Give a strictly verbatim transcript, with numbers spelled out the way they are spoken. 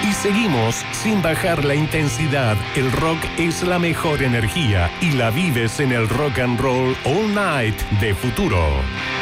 Y seguimos sin bajar la intensidad. El rock es la mejor energía y la vives en el Rock and Roll All Night de Futuro.